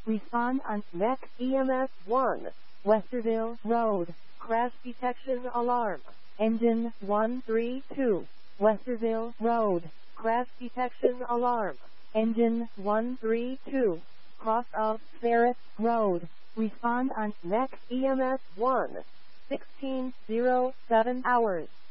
Respond on MEC EMS 1, Westerville Road, crash detection alarm. Engine 132, Westerville Road, crash detection alarm. Engine 132, cross of Ferris Road. Respond on MEC EMS 1, 16:07 hours.